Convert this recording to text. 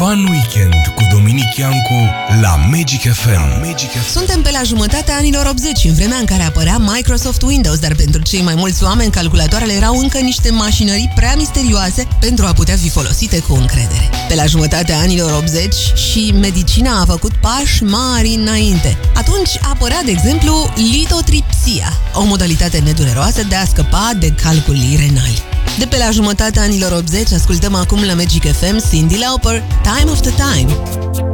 Fun Weekend cu Dominic Iancu la Magic FM. Suntem pe la jumătatea anilor 80, în vremea în care apărea Microsoft Windows, dar pentru cei mai mulți oameni, calculatoarele erau încă niște mașinării prea misterioase pentru a putea fi folosite cu încredere. Pe la jumătatea anilor 80 și medicina a făcut pași mari înainte. Atunci apărea, de exemplu, litotripsia, o modalitate nedureroasă de a scăpa de calculii renali. De pe la jumătatea anilor 80 ascultăm acum la Magic FM Cyndi Lauper, Time After Time.